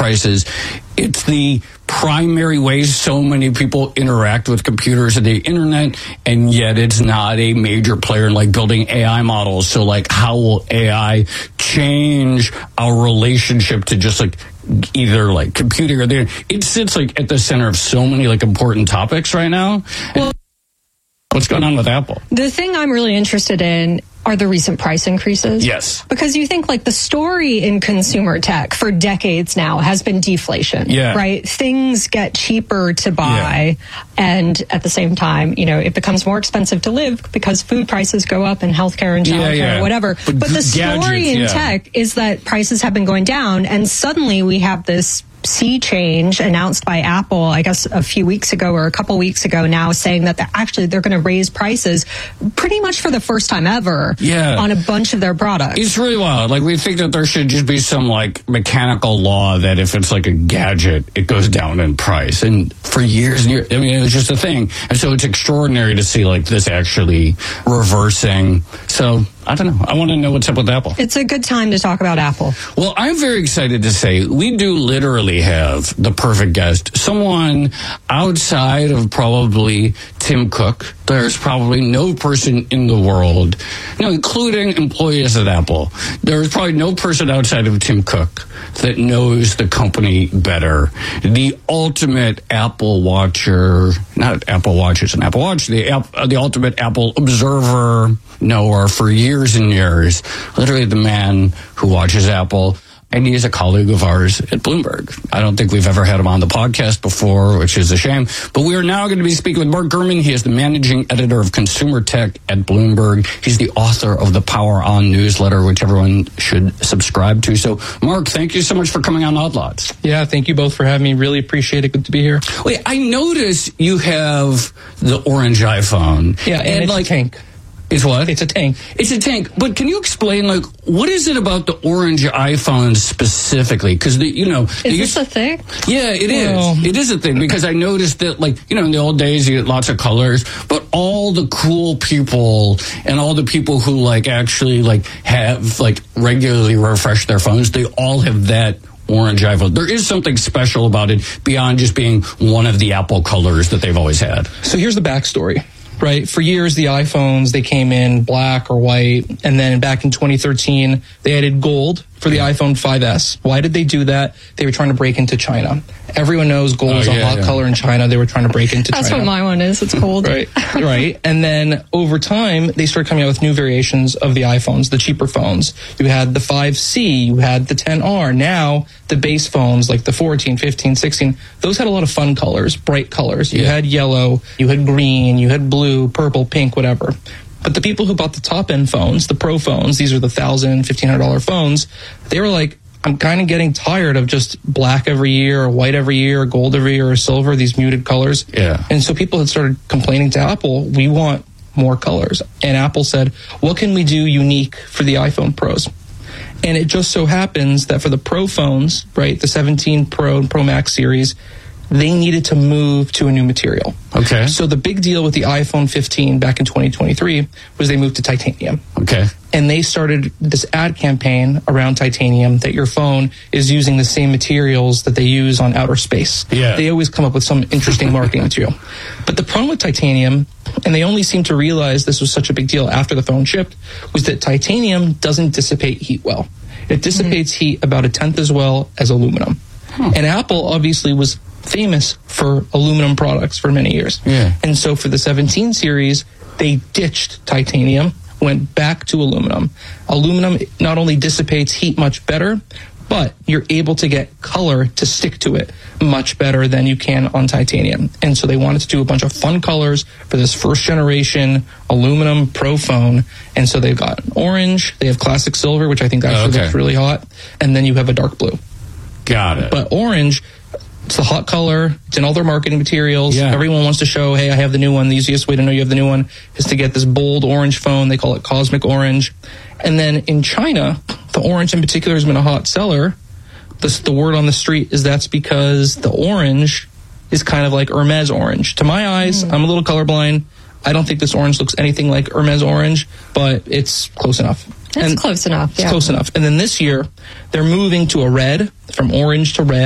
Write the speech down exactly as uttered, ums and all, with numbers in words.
prices. It's the primary ways so many people interact with computers and the internet, and yet it's not a major player in like building A I models. So like, how will A I change our relationship to just like either like computing or the, it sits like at the center of so many like important topics right now. Well, what's going on with Apple? The thing I'm really interested in are the recent price increases. Yes. Because you think like the story in consumer tech for decades now has been deflation, yeah. right? Things get cheaper to buy, yeah. and at the same time, you know, it becomes more expensive to live because food prices go up and healthcare and childcare, yeah, yeah. or whatever. But, but the story gadgets, in yeah. tech is that prices have been going down, and suddenly we have this sea change announced by Apple, I guess a few weeks ago or a couple weeks ago now, saying that they're actually they're going to raise prices pretty much for the first time ever yeah. on a bunch of their products. It's really wild. Like, we think that there should just be some like mechanical law that if it's like a gadget, it goes down in price. And for years and years, I mean, it was just a thing. And so it's extraordinary to see like this actually reversing. So I don't know. I want to know what's up with Apple. It's a good time to talk about Apple. Well, I'm very excited to say we do literally have the perfect guest. Someone outside of probably Tim Cook. There's probably no person in the world, you know, including employees at Apple. There's probably no person outside of Tim Cook that knows the company better. The ultimate Apple watcher, not Apple Watch, it's an Apple Watch, the, the ultimate Apple observer, knower for years and years. Literally the man who watches Apple. And he is a colleague of ours at Bloomberg. I don't think we've ever had him on the podcast before, which is a shame. But we are now going to be speaking with Mark Gurman. He is the managing editor of Consumer Tech at Bloomberg. He's the author of the Power On newsletter, which everyone should subscribe to. So, Mark, thank you so much for coming on Odd Lots. Yeah, thank you both for having me. Really appreciate it. Good to be here. Wait, I notice you have the orange iPhone. Yeah, and, and it's like, a tank. It's what? It's a tank. It's a tank. But can you explain, like, what is it about the orange iPhone specifically? Because, you know... Is this used, a thing? Yeah, it well, is. It is a thing. Because I noticed that, like, you know, in the old days, you get lots of colors. But all the cool people and all the people who, like, actually, like, have, like, regularly refresh their phones, they all have that orange iPhone. There is something special about it beyond just being one of the Apple colors that they've always had. So here's the backstory. Right. For years, the iPhones, they came in black or white. And then back in twenty thirteen, they added gold for the iPhone five S. Why did they do that? They were trying to break into China. Everyone knows gold oh, is a yeah, hot yeah. color in China. They were trying to break into That's China. That's what my one is. It's gold. Right. Right. And then over time, they started coming out with new variations of the iPhones, the cheaper phones. You had the five C, you had the ten R. Now, the base phones like the fourteen, fifteen, sixteen, those had a lot of fun colors, bright colors. You yeah. had yellow, you had green, you had blue, purple, pink, whatever. But the people who bought the top-end phones, the pro phones, these are the one thousand dollars, fifteen hundred dollars phones, they were like, I'm kind of getting tired of just black every year or white every year or gold every year or silver, these muted colors. Yeah. And so people had started complaining to Apple, we want more colors. And Apple said, what can we do unique for the iPhone Pros? And it just so happens that for the Pro phones, right, the seventeen Pro and Pro Max series, they needed to move to a new material. Okay. So the big deal with the iPhone fifteen back in twenty twenty-three was they moved to titanium. Okay. And they started this ad campaign around titanium that your phone is using the same materials that they use on outer space. Yeah. They always come up with some interesting marketing material. But the problem with titanium, and they only seem to realize this was such a big deal after the phone shipped, was that titanium doesn't dissipate heat well. It dissipates mm-hmm. heat about a tenth as well as aluminum. Huh. And Apple obviously was famous for aluminum products for many years. Yeah. And so for the seventeen series, they ditched titanium, went back to aluminum. Aluminum not only dissipates heat much better, but you're able to get color to stick to it much better than you can on titanium. And so they wanted to do a bunch of fun colors for this first generation aluminum Pro phone. And so they've got an orange, they have classic silver, which I think actually okay. looks really hot, and then you have a dark blue. Got it. But orange, it's the hot color. It's in all their marketing materials. Yeah. Everyone wants to show, hey, I have the new one. The easiest way to know you have the new one is to get this bold orange phone. They call it Cosmic Orange. And then in China, the orange in particular has been a hot seller. The, the word on the street is that's because the orange is kind of like Hermes orange. To my eyes, mm. I'm a little colorblind. I don't think this orange looks anything like Hermes orange, but it's close enough. It's and close enough, yeah. It's close enough. And then this year, they're moving to a red, from orange to red.